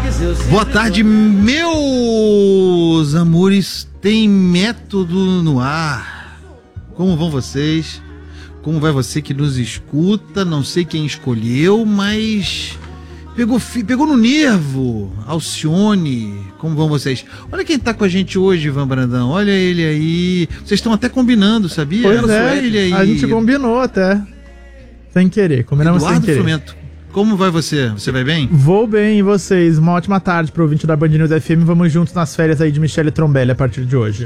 Boa tarde, meus amores. Tem método no ar. Como vão vocês? Como vai você que nos escuta? Não sei quem escolheu, mas pegou no nervo. Alcione, como vão vocês? Olha quem tá com a gente hoje, Ivan Brandão. Olha ele aí. Vocês estão até combinando, sabia? Pois é, ele aí. A gente combinou até. Sem querer, combinamos Eduardo sem querer. Frumento, como vai você? Você vai bem? Vou bem, e vocês? Uma ótima tarde pro ouvinte da Band News FM. Vamos juntos nas férias aí de Michele Trombelli a partir de hoje.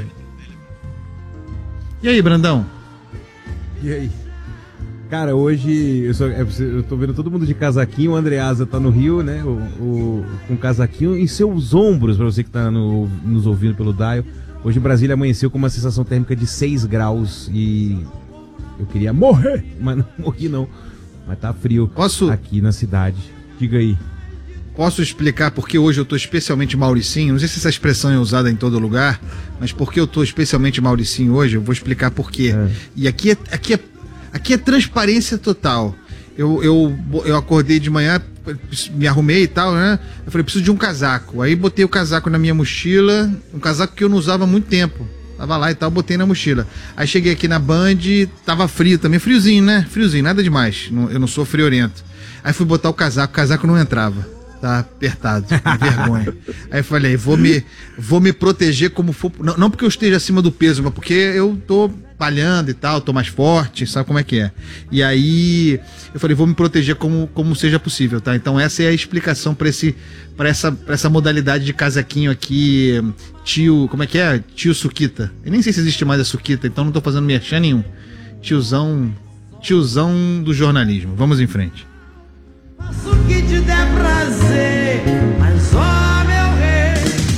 E aí, Brandão? E aí? Cara, hoje eu tô vendo todo mundo de casaquinho. O Andreasa tá no Rio, né? Com casaquinho em seus ombros, pra você que tá nos ouvindo pelo dial. Hoje em Brasília amanheceu com uma sensação térmica de 6 graus e eu queria morrer, mas não morri não. Mas tá frio aqui na cidade. Diga aí. Posso explicar porque hoje eu tô especialmente Mauricinho? Não sei se essa expressão é usada em todo lugar, mas porque eu tô especialmente Mauricinho hoje, eu vou explicar por quê. E aqui é transparência total. Eu acordei de manhã, me arrumei e tal, né? Eu falei, preciso de um casaco. Aí botei o casaco na minha mochila, um casaco que eu não usava há muito tempo. Tava lá e tal, botei na mochila. Aí cheguei aqui na Band, tava frio também, friozinho, né? Friozinho, nada demais. Eu não sou friorento. Aí fui botar o casaco não entrava. Tá apertado, vergonha. Aí eu falei, vou me proteger como for. Não porque eu esteja acima do peso, mas porque eu tô palhando e tal, tô mais forte, sabe como é que é. E aí eu falei, vou me proteger como seja possível, tá? Então essa é a explicação pra essa modalidade de casaquinho aqui, como é que é? Tio Suquita. Eu nem sei se existe mais a Suquita, então não tô fazendo merchan nenhum. Tiozão do jornalismo. Vamos em frente. Faço o que te der prazer, mas ó meu rei.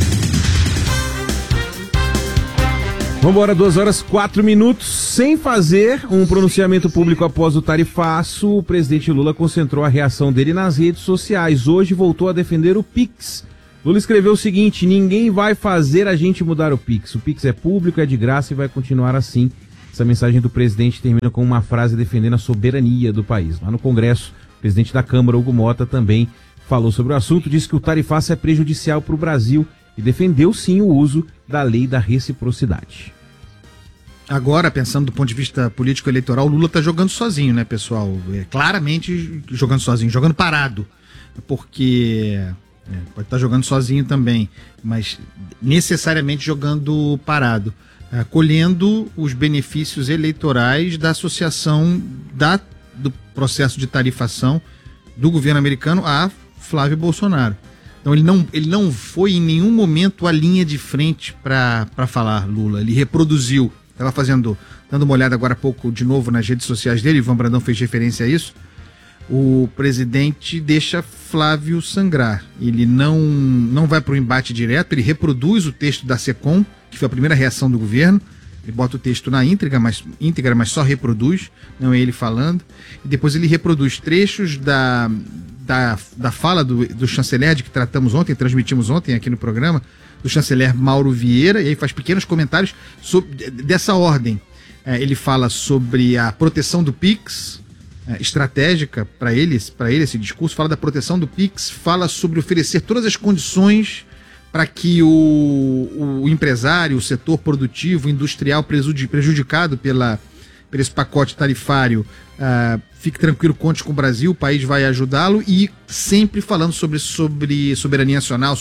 Vambora, 2h04, sem fazer um pronunciamento público após o tarifaço, o presidente Lula concentrou a reação dele nas redes sociais. Hoje voltou a defender o Pix. Lula escreveu o seguinte: ninguém vai fazer a gente mudar o Pix. O Pix é público, é de graça e vai continuar assim. Essa mensagem do presidente termina com uma frase defendendo a soberania do país. Lá no Congresso, o presidente da Câmara, Hugo Mota, também falou sobre o assunto, disse que o tarifaço é prejudicial para o Brasil e defendeu sim o uso da lei da reciprocidade. Agora, pensando do ponto de vista político-eleitoral, o Lula está jogando sozinho, né, pessoal? Claramente jogando sozinho, jogando parado, porque pode estar jogando sozinho também, mas necessariamente jogando parado, colhendo os benefícios eleitorais da associação do processo de tarifação do governo americano a Flávio Bolsonaro. Então ele não foi em nenhum momento a linha de frente para falar Lula, ele reproduziu. Estava dando uma olhada agora há pouco de novo nas redes sociais dele, Ivan Brandão fez referência a isso. O presidente deixa Flávio sangrar, ele não vai para o embate direto, ele reproduz o texto da SECOM, que foi a primeira reação do governo. Ele bota o texto na íntegra, mas só reproduz, não é ele falando. E depois ele reproduz trechos da fala do chanceler, de que transmitimos ontem aqui no programa, do chanceler Mauro Vieira, e aí faz pequenos comentários dessa ordem. Ele fala sobre a proteção do PIX, estratégica para ele esse discurso, fala da proteção do PIX, fala sobre oferecer todas as condições para que o empresário, o setor produtivo, industrial prejudicado por esse pacote tarifário, fique tranquilo, conte com o Brasil, o país vai ajudá-lo, e sempre falando sobre soberania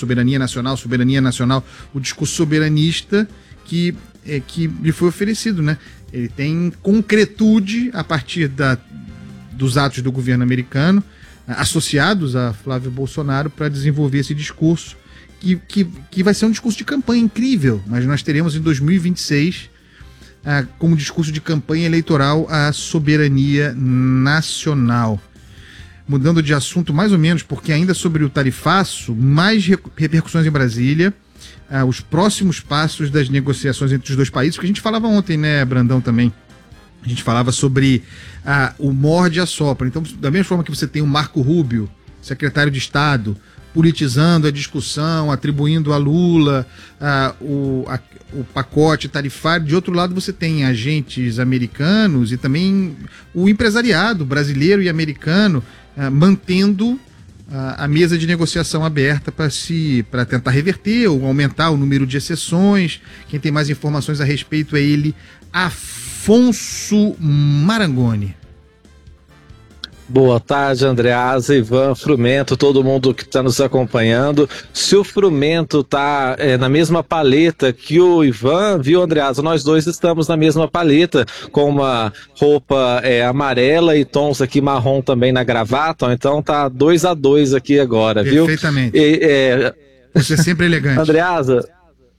nacional, o discurso soberanista que lhe foi oferecido, né? Ele tem concretude a partir dos atos do governo americano, associados a Flávio Bolsonaro, para desenvolver esse discurso, que vai ser um discurso de campanha incrível, mas nós teremos em 2026 como discurso de campanha eleitoral a soberania nacional. Mudando de assunto mais ou menos, porque ainda sobre o tarifaço, mais repercussões em Brasília, os próximos passos das negociações entre os dois países, que a gente falava ontem, né, Brandão, também. A gente falava sobre o morde e assopra. Então, da mesma forma que você tem o Marco Rubio, secretário de Estado, politizando a discussão, atribuindo a Lula o pacote tarifário. De outro lado, você tem agentes americanos e também o empresariado brasileiro e americano mantendo a mesa de negociação aberta para tentar reverter ou aumentar o número de exceções. Quem tem mais informações a respeito é ele, Afonso Marangoni. Boa tarde, Andreasa, Ivan, Frumento, todo mundo que está nos acompanhando. Se o Frumento está na mesma paleta que o Ivan, viu, Andreasa? Nós dois estamos na mesma paleta, com uma roupa amarela e tons aqui marrom também na gravata, então tá 2-2 aqui agora, viu? Perfeitamente. Você é sempre elegante. Andreasa,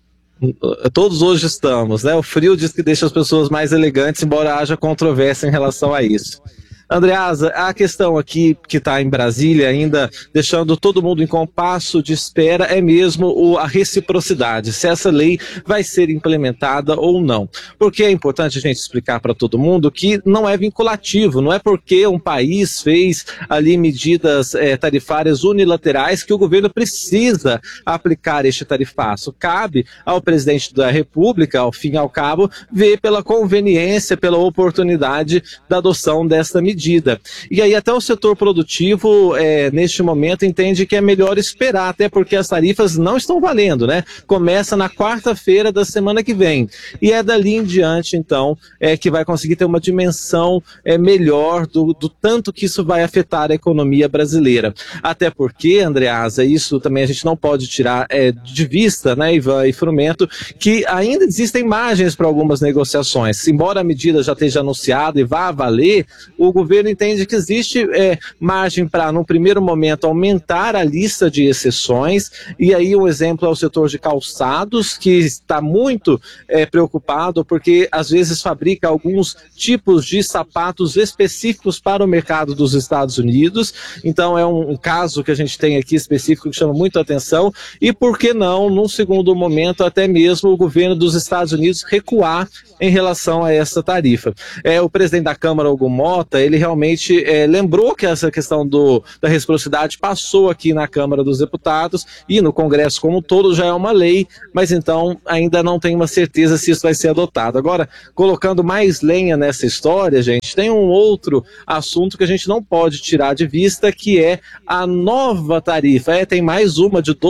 todos hoje estamos, né? O frio diz que deixa as pessoas mais elegantes, embora haja controvérsia em relação a isso. Andreasa, a questão aqui que está em Brasília, ainda deixando todo mundo em compasso de espera, é mesmo a reciprocidade, se essa lei vai ser implementada ou não. Porque é importante a gente explicar para todo mundo que não é vinculativo, não é porque um país fez ali medidas tarifárias unilaterais que o governo precisa aplicar este tarifaço. Cabe ao presidente da República, ao fim e ao cabo, ver pela conveniência, pela oportunidade da adoção desta medida. E aí até o setor produtivo, neste momento, entende que é melhor esperar, até porque as tarifas não estão valendo, né? Começa na quarta-feira da semana que vem. E é dali em diante, então, que vai conseguir ter uma dimensão melhor do tanto que isso vai afetar a economia brasileira. Até porque, Andreasa, isso também a gente não pode tirar de vista, né, Ivan e Frumento, que ainda existem margens para algumas negociações. Embora a medida já esteja anunciada e vá valer, o governo entende que existe margem para, no primeiro momento, aumentar a lista de exceções, e aí um exemplo é o setor de calçados, que está muito preocupado, porque às vezes fabrica alguns tipos de sapatos específicos para o mercado dos Estados Unidos, então é um caso que a gente tem aqui específico que chama muito a atenção, e por que não, num segundo momento, até mesmo o governo dos Estados Unidos recuar em relação a essa tarifa. O presidente da Câmara, Hugo Mota, ele realmente lembrou que essa questão da reciprocidade passou aqui na Câmara dos Deputados e no Congresso como um todo já é uma lei, mas então ainda não tem uma certeza se isso vai ser adotado. Agora, colocando mais lenha nessa história, gente, tem um outro assunto que a gente não pode tirar de vista, que é a nova tarifa. Tem mais uma de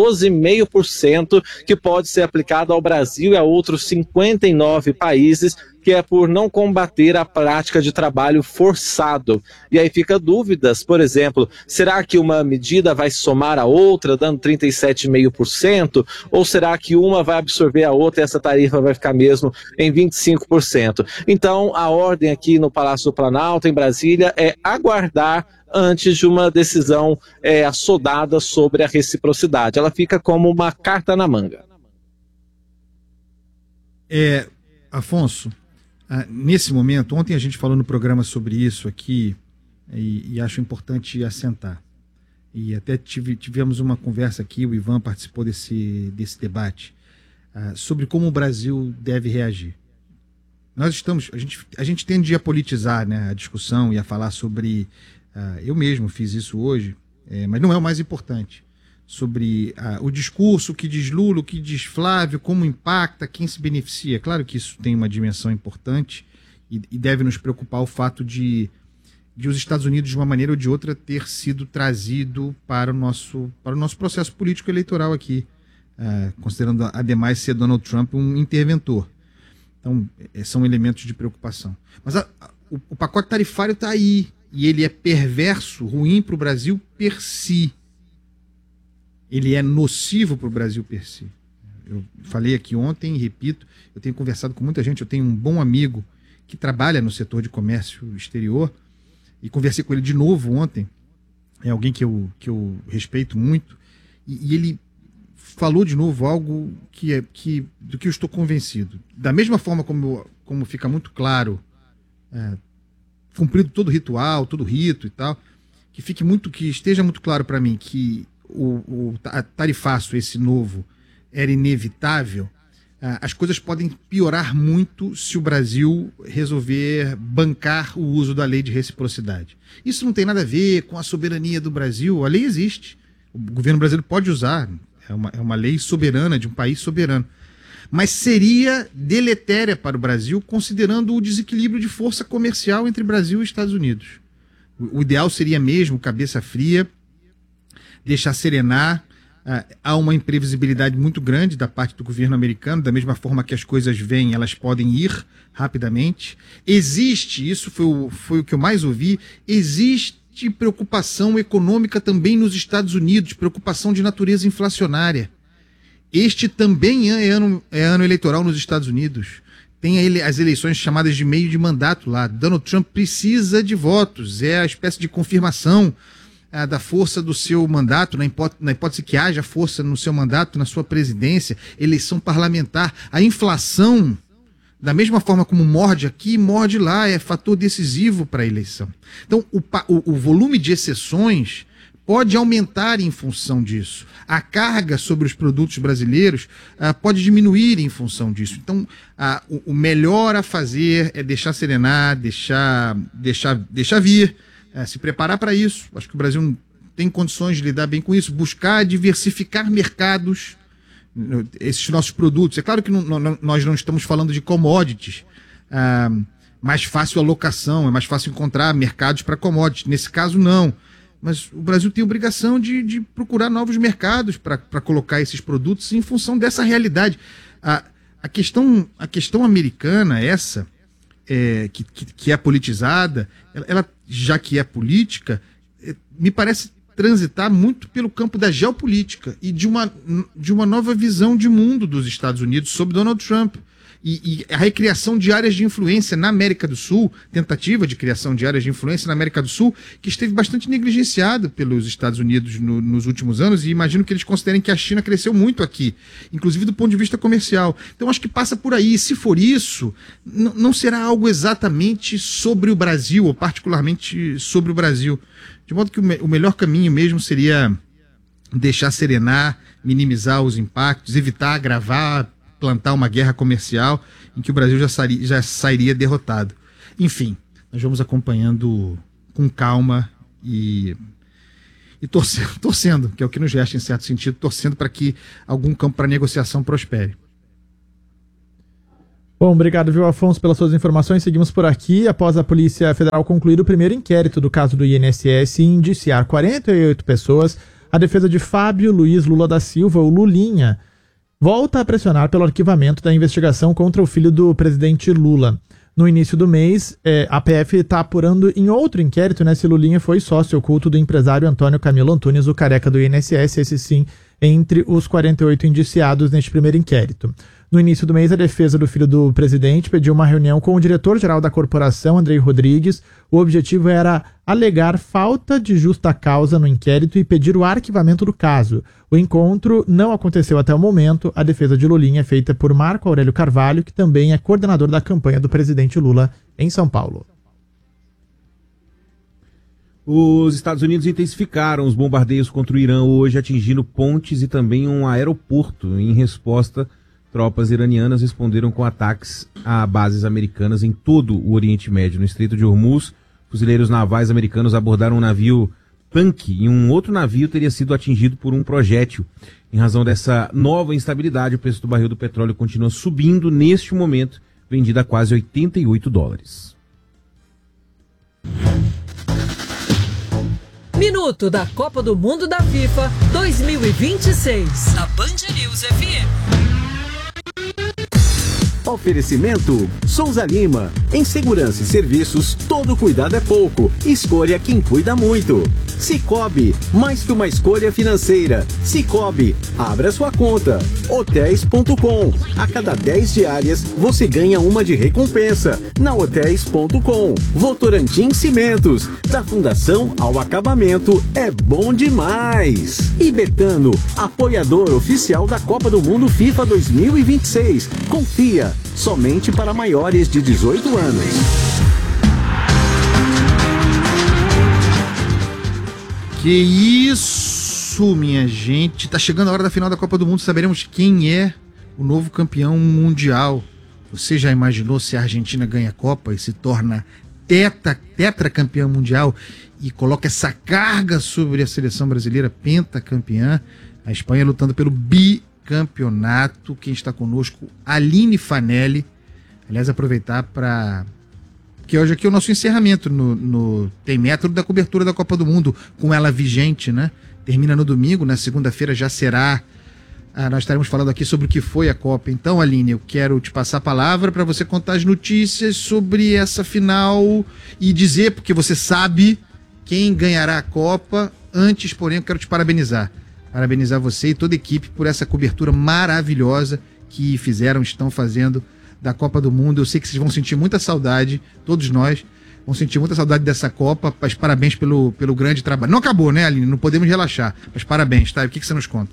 12,5% que pode ser aplicada ao Brasil e a outros 59 países, que é por não combater a prática de trabalho forçado. E aí fica dúvidas, por exemplo, será que uma medida vai somar a outra, dando 37,5%? Ou será que uma vai absorver a outra e essa tarifa vai ficar mesmo em 25%? Então, a ordem aqui no Palácio do Planalto, em Brasília, é aguardar antes de uma decisão assodada sobre a reciprocidade. Ela fica como uma carta na manga. Afonso, nesse momento, ontem a gente falou no programa sobre isso aqui e acho importante assentar. E até tivemos uma conversa aqui, o Ivan participou desse debate, sobre como o Brasil deve reagir. A gente tende a politizar, né, a discussão e a falar sobre, eu mesmo fiz isso hoje, mas não é o mais importante, sobre o discurso, o que diz Lula, o que diz Flávio, como impacta, quem se beneficia. Claro que isso tem uma dimensão importante e deve nos preocupar o fato de os Estados Unidos, de uma maneira ou de outra, ter sido trazido para o nosso processo político eleitoral aqui, considerando, ademais, ser Donald Trump um interventor. Então, são elementos de preocupação. Mas o pacote tarifário está aí, e ele é perverso, ruim para o Brasil per si. Ele é nocivo para o Brasil per si. Eu falei aqui ontem e repito, eu tenho conversado com muita gente, eu tenho um bom amigo que trabalha no setor de comércio exterior e conversei com ele de novo ontem, é alguém que eu respeito muito, e ele falou de novo algo do que eu estou convencido. Da mesma forma como fica muito claro, cumprido todo o ritual, todo o rito e tal, que esteja muito claro para mim que o tarifaço, esse novo, era inevitável, as coisas podem piorar muito se o Brasil resolver bancar o uso da lei de reciprocidade. Isso não tem nada a ver com a soberania do Brasil, a lei existe, o governo brasileiro pode usar, é uma lei soberana de um país soberano, mas seria deletéria para o Brasil, considerando o desequilíbrio de força comercial entre Brasil e Estados Unidos. O ideal seria mesmo, cabeça fria, deixar serenar. Há uma imprevisibilidade muito grande da parte do governo americano, da mesma forma que as coisas vêm, elas podem ir rapidamente. Existe, isso foi o que eu mais ouvi, existe preocupação econômica também nos Estados Unidos, preocupação de natureza inflacionária. Este também é ano eleitoral nos Estados Unidos. Tem as eleições chamadas de meio de mandato lá. Donald Trump precisa de votos, é a espécie de confirmação da força do seu mandato, na hipótese que haja força no seu mandato, na sua presidência, eleição parlamentar. A inflação, da mesma forma como morde aqui, morde lá, é fator decisivo para a eleição. Então, o volume de exceções pode aumentar em função disso. A carga sobre os produtos brasileiros pode diminuir em função disso. Então, o melhor a fazer é deixar serenar, deixar vir, se preparar para isso. Acho que o Brasil tem condições de lidar bem com isso, buscar diversificar mercados, esses nossos produtos. É claro que nós não estamos falando de commodities, mais fácil alocação, é mais fácil encontrar mercados para commodities. Nesse caso, não. Mas o Brasil tem obrigação de procurar novos mercados para colocar esses produtos em função dessa realidade. A questão americana, essa, que é politizada, ela, já que é política, me parece transitar muito pelo campo da geopolítica e de uma nova visão de mundo dos Estados Unidos sobre Donald Trump. E a recriação de áreas de influência na América do Sul, tentativa de criação de áreas de influência na América do Sul, que esteve bastante negligenciado pelos Estados Unidos nos últimos anos, e imagino que eles considerem que a China cresceu muito aqui, inclusive do ponto de vista comercial. Então acho que passa por aí. Se for isso, não será algo exatamente sobre o Brasil, ou particularmente sobre o Brasil. De modo que o melhor caminho mesmo seria deixar serenar, minimizar os impactos, evitar agravar, plantar uma guerra comercial em que o Brasil já sairia derrotado. Enfim, nós vamos acompanhando com calma e torcendo, que é o que nos resta em certo sentido, torcendo para que algum campo para negociação prospere. Bom, obrigado, viu, Afonso, pelas suas informações. Seguimos por aqui. Após a Polícia Federal concluir o primeiro inquérito do caso do INSS e indiciar 48 pessoas, a defesa de Fábio Luiz Lula da Silva, o Lulinha, volta a pressionar pelo arquivamento da investigação contra o filho do presidente Lula. No início do mês, a PF está apurando em outro inquérito, né, se Lulinha foi sócio oculto do empresário Antônio Camilo Antunes, o careca do INSS, esse sim, entre os 48 indiciados neste primeiro inquérito. No início do mês, a defesa do filho do presidente pediu uma reunião com o diretor-geral da corporação, Andrei Rodrigues. O objetivo era alegar falta de justa causa no inquérito e pedir o arquivamento do caso. O encontro não aconteceu até o momento. A defesa de Lulinha é feita por Marco Aurélio Carvalho, que também é coordenador da campanha do presidente Lula em São Paulo. Os Estados Unidos intensificaram os bombardeios contra o Irã hoje, atingindo pontes e também um aeroporto. Em resposta, tropas iranianas responderam com ataques a bases americanas em todo o Oriente Médio. No Estreito de Hormuz, fuzileiros navais americanos abordaram um navio tanque e um outro navio teria sido atingido por um projétil. Em razão dessa nova instabilidade, o preço do barril do petróleo continua subindo. Neste momento, vendido a quase $88. Minuto da Copa do Mundo da FIFA 2026. Na Band News FM. Oferecimento Souza Lima. Em segurança e serviços, todo cuidado é pouco. Escolha quem cuida muito. Cicobi, mais que uma escolha financeira. Cicobi, abra sua conta. Hotéis.com. A cada 10 diárias, você ganha uma de recompensa. Na Hotéis.com. Votorantim Cimentos. Da fundação ao acabamento, é bom demais. E Betano, apoiador oficial da Copa do Mundo FIFA 2026. Confia. Somente para maiores de 18 anos. Que isso, minha gente. Tá chegando a hora da final da Copa do Mundo. Saberemos quem é o novo campeão mundial. Você já imaginou se a Argentina ganha a Copa e se torna tetracampeã mundial e coloca essa carga sobre a seleção brasileira, pentacampeã? A Espanha lutando pelo bicampeonato. Quem está conosco? Aline Fanelli. Aliás, aproveitar para... que hoje aqui é o nosso encerramento no Tem Método da cobertura da Copa do Mundo, com ela vigente, né? termina no domingo, na segunda-feira já será... nós estaremos falando aqui sobre o que foi a Copa. Então, Aline, eu quero te passar a palavra para você contar as notícias sobre essa final e dizer, porque você sabe quem ganhará a Copa. Antes, porém, eu quero te parabenizar. Parabenizar você e toda a equipe por essa cobertura maravilhosa que estão fazendo da Copa do Mundo. Eu sei que vocês vão sentir muita saudade, todos nós vão sentir muita saudade dessa Copa, mas parabéns pelo grande trabalho. Não acabou, né, Aline? Não podemos relaxar, mas parabéns, tá? E o que você nos conta?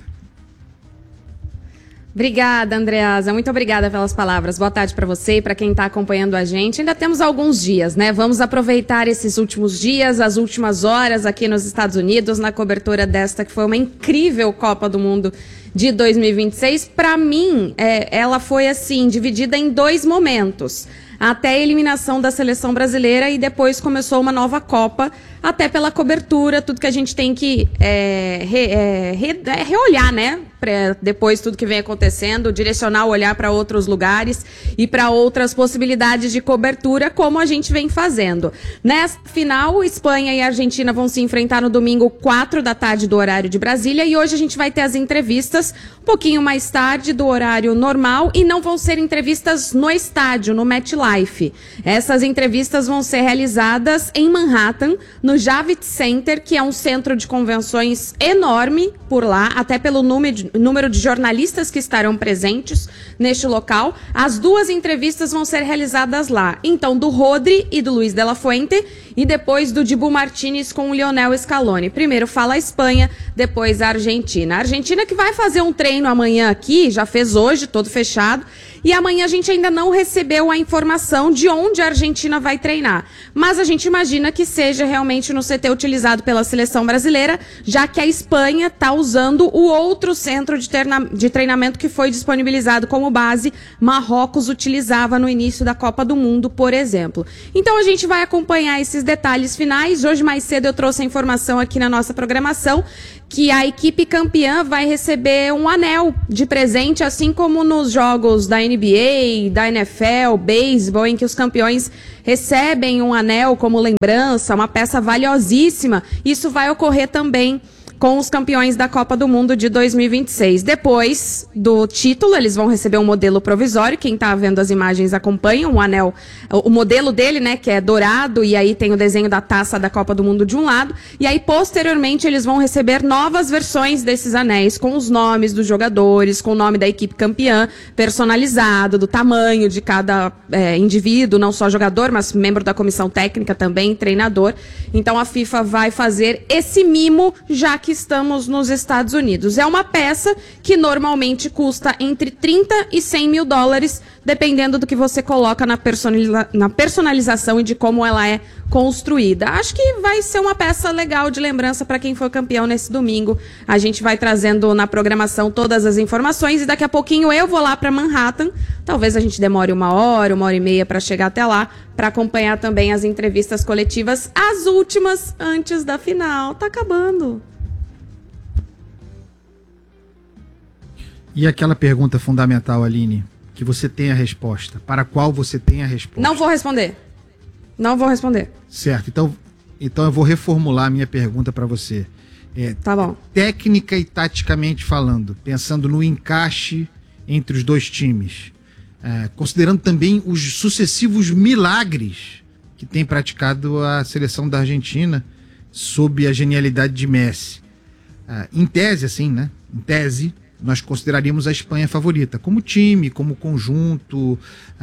Obrigada, Andreasa. Muito obrigada pelas palavras. Boa tarde para você e para quem está acompanhando a gente. Ainda temos alguns dias, né? Vamos aproveitar esses últimos dias, as últimas horas aqui nos Estados Unidos, na cobertura desta que foi uma incrível Copa do Mundo de 2026. Para mim, ela foi assim, dividida em 2 momentos. Até a eliminação da seleção brasileira e depois começou uma nova Copa, até pela cobertura, tudo que a gente tem que reolhar, né? Depois tudo que vem acontecendo, direcionar o olhar para outros lugares e para outras possibilidades de cobertura, como a gente vem fazendo. Nessa final, Espanha e Argentina vão se enfrentar no domingo 4 da tarde do horário de Brasília, e hoje a gente vai ter as entrevistas um pouquinho mais tarde do horário normal, e não vão ser entrevistas no estádio, no MetLife. Essas entrevistas vão ser realizadas em Manhattan, no Javits Center, que é um centro de convenções enorme por lá, até pelo número de jornalistas que estarão presentes neste local. As 2 entrevistas vão ser realizadas lá. Então, do Rodri e do Luiz de la Fuente, e depois do Dibu Martínez com o Lionel Scaloni. Primeiro fala a Espanha, depois a Argentina. A Argentina que vai fazer um treino amanhã aqui, já fez hoje, todo fechado, e amanhã a gente ainda não recebeu a informação de onde a Argentina vai treinar. Mas a gente imagina que seja realmente no CT utilizado pela seleção brasileira, já que a Espanha está usando o outro centro de treinamento que foi disponibilizado como base, Marrocos utilizava no início da Copa do Mundo, por exemplo. Então a gente vai acompanhar esses detalhes finais. Hoje mais cedo eu trouxe a informação aqui na nossa programação que a equipe campeã vai receber um anel de presente, assim como nos jogos da NBA, da NFL, beisebol, em que os campeões recebem um anel como lembrança, uma peça valiosíssima. Isso vai ocorrer também com os campeões da Copa do Mundo de 2026. Depois do título, eles vão receber um modelo provisório. Quem está vendo as imagens acompanha um anel, o modelo dele, né, que é dourado, e aí tem o desenho da taça da Copa do Mundo de um lado. E aí, posteriormente, eles vão receber novas versões desses anéis, com os nomes dos jogadores, com o nome da equipe campeã, personalizado, do tamanho de cada indivíduo, não só jogador, mas membro da comissão técnica também, treinador. Então, a FIFA vai fazer esse mimo, já que estamos nos Estados Unidos. É uma peça que normalmente custa entre 30 e 100 mil dólares, dependendo do que você coloca na personalização e de como ela é construída. Acho que vai ser uma peça legal de lembrança para quem for campeão nesse domingo. A gente vai trazendo na programação todas as informações e daqui a pouquinho eu vou lá para Manhattan. Talvez a gente demore 1 hora, 1h30 para chegar até lá, para acompanhar também as entrevistas coletivas, as últimas antes da final. Tá acabando. E aquela pergunta fundamental, Aline, que você tem a resposta, para a qual você tem a resposta? Não vou responder. Não vou responder. Certo, então eu vou reformular a minha pergunta para você. Tá bom. Técnica e taticamente falando, pensando no encaixe entre os 2 times, considerando também os sucessivos milagres que tem praticado a seleção da Argentina sob a genialidade de Messi. Em tese, assim, né? Em tese, nós consideraríamos a Espanha favorita, como time, como conjunto.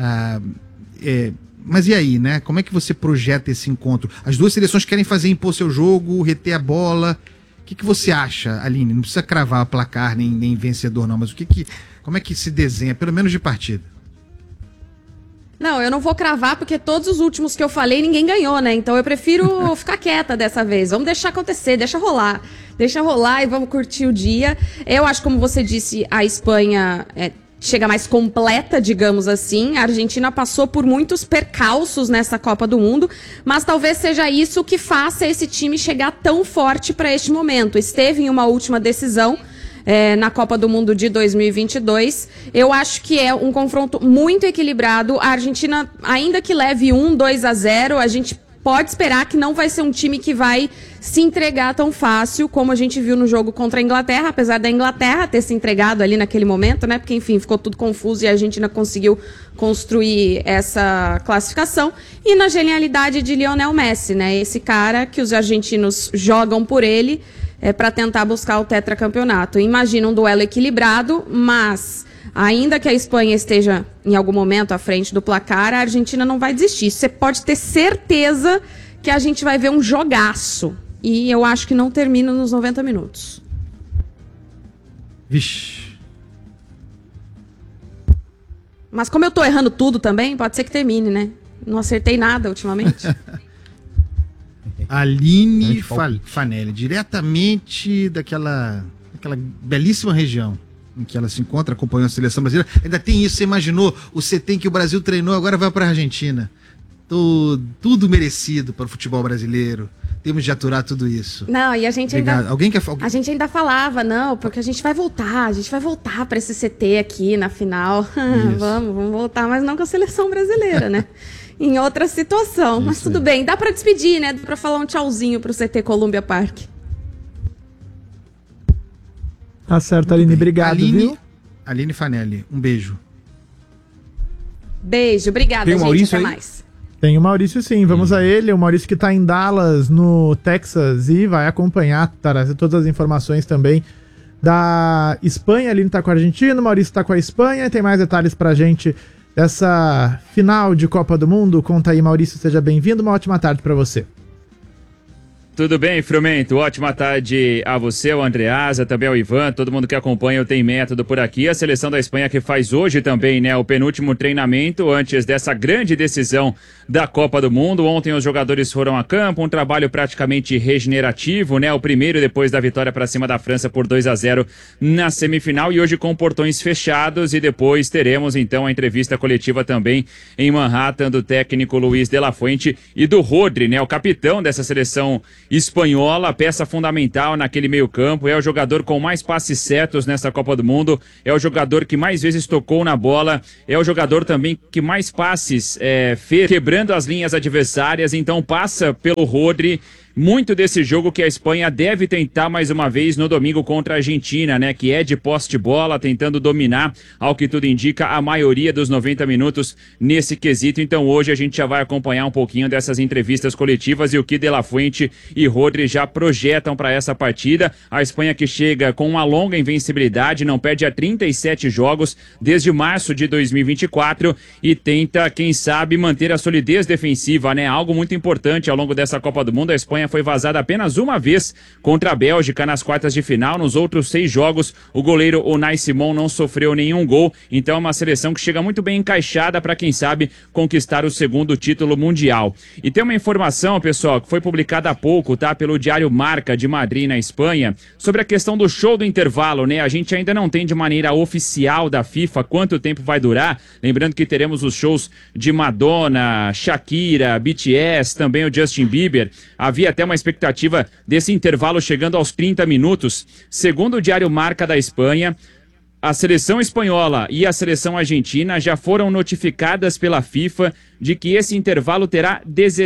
Mas e aí, né? Como é que você projeta esse encontro? As 2 seleções querem impor seu jogo, reter a bola. O que você acha, Aline? Não precisa cravar placar nem vencedor, não, mas como é que se desenha, pelo menos de partida? Não, eu não vou cravar, porque todos os últimos que eu falei, ninguém ganhou, né? Então eu prefiro ficar quieta dessa vez. Vamos deixar acontecer, deixa rolar. Deixa rolar e vamos curtir o dia. Eu acho, como você disse, a Espanha chega mais completa, digamos assim. A Argentina passou por muitos percalços nessa Copa do Mundo, mas talvez seja isso que faça esse time chegar tão forte para este momento. Esteve em uma última decisão na Copa do Mundo de 2022. Eu acho que é um confronto muito equilibrado. A Argentina, ainda que leve 2-0, a gente pode esperar que não vai ser um time que vai se entregar tão fácil como a gente viu no jogo contra a Inglaterra, apesar da Inglaterra ter se entregado ali naquele momento, né? Porque, enfim, ficou tudo confuso e a Argentina conseguiu construir essa classificação. E na genialidade de Lionel Messi, né? Esse cara que os argentinos jogam por ele para tentar buscar o tetracampeonato. Imagina um duelo equilibrado, mas ainda que a Espanha esteja em algum momento à frente do placar, a Argentina não vai desistir. Você pode ter certeza que a gente vai ver um jogaço. E eu acho que não termina nos 90 minutos. Vixe. Mas como eu tô errando tudo também, pode ser que termine, né? Não acertei nada ultimamente. Aline Fanelli, diretamente daquela belíssima região em que ela se encontra, acompanhando a seleção brasileira. Ainda tem isso, você imaginou o CT em que o Brasil treinou, agora vai para a Argentina. Tudo merecido para o futebol brasileiro. Temos de aturar tudo isso. Não, e a gente Obrigado. A gente ainda falava, não, porque a gente vai voltar para esse CT aqui na final. vamos voltar, mas não com a seleção brasileira, né? Em outra situação. Mas tudo bem, dá para despedir, né? Dá para falar um tchauzinho pro CT Columbia Park. Tá certo, Aline, obrigado, viu? Aline Fanelli, um beijo. Beijo, obrigada, Tem o gente, Maurício até aí? mais. Tem o Maurício, sim. Vamos a ele. O Maurício que tá em Dallas, no Texas, e vai acompanhar, trazer todas as informações também da Espanha. A Aline tá com a Argentina, o Maurício tá com a Espanha. Tem mais detalhes pra gente dessa final de Copa do Mundo. Conta aí, Maurício, seja bem-vindo. Uma ótima tarde pra você. Tudo bem, Frumento? Ótima tarde a você, ao Andreasa, também ao Ivan, todo mundo que acompanha o Tem Método por aqui. A seleção da Espanha que faz hoje também, né, o penúltimo treinamento antes dessa grande decisão da Copa do Mundo. Ontem os jogadores foram a campo, um trabalho praticamente regenerativo, né, o primeiro depois da vitória para cima da França por 2-0 na semifinal, e hoje com portões fechados, e depois teremos então a entrevista coletiva também em Manhattan do técnico Luiz de la Fuente e do Rodri, né, o capitão dessa seleção espanhola, peça fundamental naquele meio-campo, é o jogador com mais passes certos nessa Copa do Mundo, é o jogador que mais vezes tocou na bola, é o jogador também que mais passes fez, quebrando as linhas adversárias, então passa pelo Rodri. Muito desse jogo que a Espanha deve tentar mais uma vez no domingo contra a Argentina, né? Que é de posse de bola, tentando dominar, ao que tudo indica, a maioria dos 90 minutos nesse quesito. Então hoje a gente já vai acompanhar um pouquinho dessas entrevistas coletivas e o que De La Fuente e Rodri já projetam para essa partida. A Espanha que chega com uma longa invencibilidade, não perde a 37 jogos desde março de 2024 e tenta, quem sabe, manter a solidez defensiva, né? Algo muito importante ao longo dessa Copa do Mundo. A Espanha foi vazada apenas uma vez contra a Bélgica nas quartas de final. Nos outros 6 jogos, o goleiro Unai Simon não sofreu nenhum gol. Então é uma seleção que chega muito bem encaixada para, quem sabe, conquistar o segundo título mundial. E tem uma informação, pessoal, que foi publicada há pouco, tá? Pelo Diário Marca de Madrid, na Espanha, sobre a questão do show do intervalo, né? A gente ainda não tem de maneira oficial da FIFA quanto tempo vai durar. Lembrando que teremos os shows de Madonna, Shakira, BTS, também o Justin Bieber. Havia até uma expectativa desse intervalo chegando aos 30 minutos. Segundo o Diário Marca da Espanha, a seleção espanhola e a seleção argentina já foram notificadas pela FIFA de que esse intervalo terá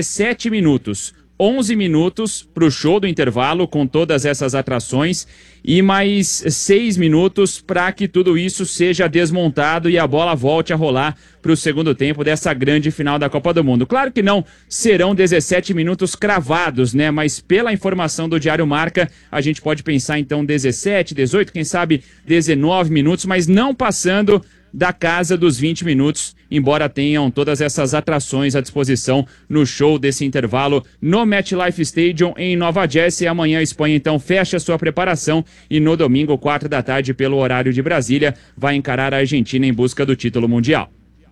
17 minutos. 11 minutos para o show do intervalo, com todas essas atrações, e mais 6 minutos para que tudo isso seja desmontado e a bola volte a rolar para o segundo tempo dessa grande final da Copa do Mundo. Claro que não serão 17 minutos cravados, né? Mas pela informação do Diário Marca, a gente pode pensar então 17, 18, quem sabe 19 minutos, mas não passando da casa dos 20 minutos, embora tenham todas essas atrações à disposição no show desse intervalo no MetLife Stadium em Nova Jersey. Amanhã a Espanha então fecha sua preparação e no domingo, 4 da tarde, pelo horário de Brasília, vai encarar a Argentina em busca do título mundial.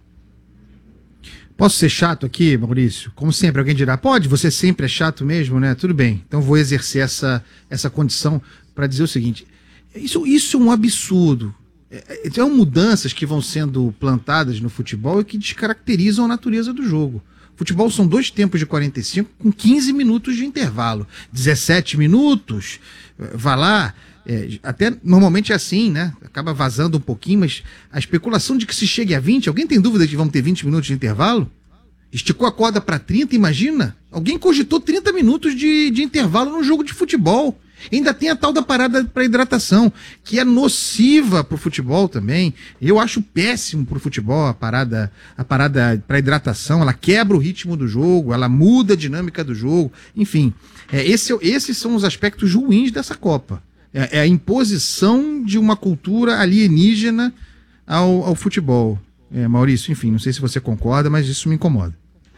Posso ser chato aqui, Maurício? Como sempre, alguém dirá, pode, você sempre é chato mesmo, né? Tudo bem, então vou exercer essa condição para dizer o seguinte, isso é um absurdo. São mudanças que vão sendo plantadas no futebol e que descaracterizam a natureza do jogo. Futebol são 2 tempos de 45 com 15 minutos de intervalo. 17 minutos, vai lá, até normalmente é assim, né? Acaba vazando um pouquinho, mas a especulação de que se chegue a 20, alguém tem dúvida de que vamos ter 20 minutos de intervalo? Esticou a corda para 30, imagina? Alguém cogitou 30 minutos de intervalo num jogo de futebol. Ainda tem a tal da parada para hidratação, que é nociva pro futebol também. Eu acho péssimo pro futebol a parada para hidratação. Ela quebra o ritmo do jogo, ela muda a dinâmica do jogo. Enfim, esses são os aspectos ruins dessa Copa. É a imposição de uma cultura alienígena ao futebol. Maurício, enfim, não sei se você concorda, mas isso me incomoda.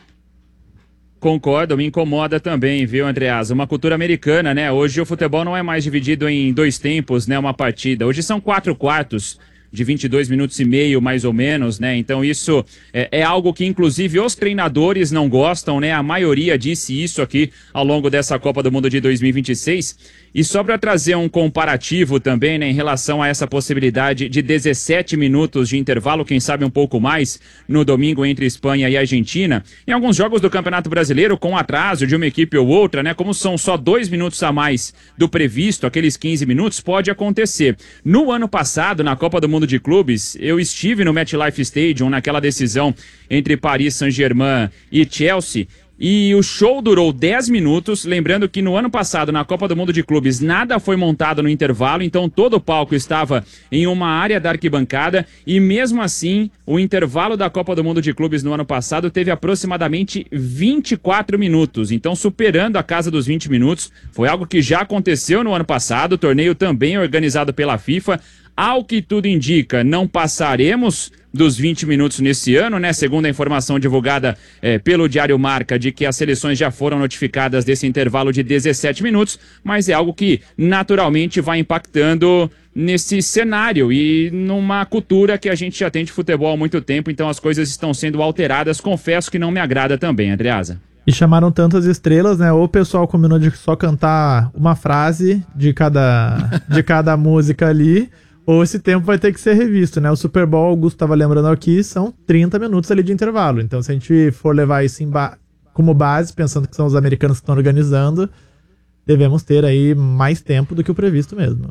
Concordo, me incomoda também, viu, Andreasa? Uma cultura americana, né? Hoje o futebol não é mais dividido em 2 tempos, né? Uma partida. Hoje são 4 quartos de 22 minutos e meio, mais ou menos, né? Então isso é algo que, inclusive, os treinadores não gostam, né? A maioria disse isso aqui ao longo dessa Copa do Mundo de 2026. E só para trazer um comparativo também, né, em relação a essa possibilidade de 17 minutos de intervalo, quem sabe um pouco mais, no domingo entre Espanha e Argentina, em alguns jogos do Campeonato Brasileiro, com atraso de uma equipe ou outra, né, como são só 2 minutos a mais do previsto, aqueles 15 minutos, pode acontecer. No ano passado, na Copa do Mundo de Clubes, eu estive no MetLife Stadium, naquela decisão entre Paris Saint-Germain e Chelsea, e o show durou 10 minutos, lembrando que no ano passado, na Copa do Mundo de Clubes, nada foi montado no intervalo, então todo o palco estava em uma área da arquibancada, e mesmo assim, o intervalo da Copa do Mundo de Clubes no ano passado teve aproximadamente 24 minutos, então superando a casa dos 20 minutos, foi algo que já aconteceu no ano passado, o torneio também organizado pela FIFA. Ao que tudo indica, não passaremos dos 20 minutos nesse ano, né? Segundo a informação divulgada pelo Diário Marca, de que as seleções já foram notificadas desse intervalo de 17 minutos, mas é algo que naturalmente vai impactando nesse cenário e numa cultura que a gente já tem de futebol há muito tempo, então as coisas estão sendo alteradas. Confesso que não me agrada também, Andreasa. E chamaram tantas estrelas, né? Ou o pessoal combinou de só cantar uma frase de cada música ali, ou esse tempo vai ter que ser revisto, né? O Super Bowl, Augusto estava lembrando aqui, são 30 minutos ali de intervalo. Então, se a gente for levar isso como base, pensando que são os americanos que estão organizando, devemos ter aí mais tempo do que o previsto mesmo.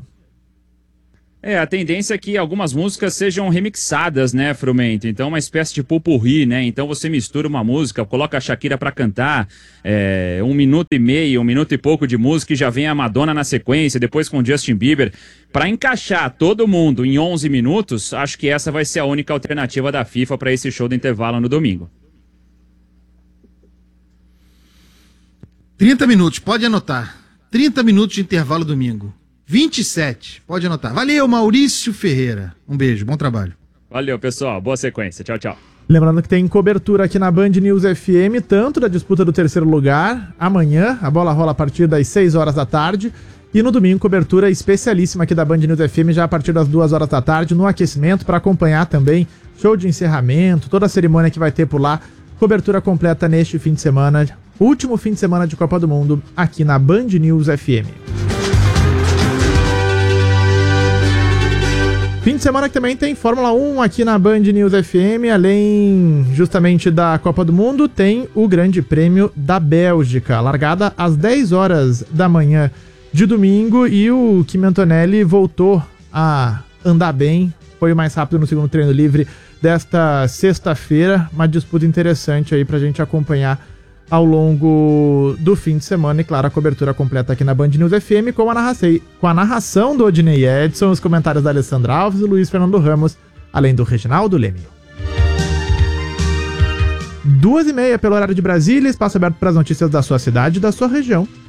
A tendência é que algumas músicas sejam remixadas, né, Frumento? Então, uma espécie de popurrí, né? Então, você mistura uma música, coloca a Shakira pra cantar, 1 minuto e meio, 1 minuto e pouco de música, e já vem a Madonna na sequência, depois com Justin Bieber. Para encaixar todo mundo em 11 minutos, acho que essa vai ser a única alternativa da FIFA para esse show do intervalo no domingo. 30 minutos, pode anotar. 30 minutos de intervalo domingo. 27, pode anotar. Valeu, Maurício Ferreira. Um beijo, bom trabalho. Valeu, pessoal. Boa sequência. Tchau, tchau. Lembrando que tem cobertura aqui na Band News FM, tanto da disputa do 3º lugar, amanhã, a bola rola a partir das 6 horas da tarde, e no domingo, cobertura especialíssima aqui da Band News FM, já a partir das 2 horas da tarde, no aquecimento, para acompanhar também show de encerramento, toda a cerimônia que vai ter por lá, cobertura completa neste fim de semana, último fim de semana de Copa do Mundo, aqui na Band News FM. Fim de semana que também tem Fórmula 1 aqui na Band News FM, além justamente da Copa do Mundo, tem o Grande Prêmio da Bélgica, largada às 10 horas da manhã de domingo, e o Kimi Antonelli voltou a andar bem, foi o mais rápido no segundo treino livre desta sexta-feira, uma disputa interessante aí pra gente acompanhar ao longo do fim de semana, e claro, a cobertura completa aqui na Band News FM com a narração do Odinei Edson, os comentários da Alessandra Alves e Luiz Fernando Ramos, além do Reginaldo Leme. 2h30 pelo horário de Brasília, espaço aberto para as notícias da sua cidade e da sua região.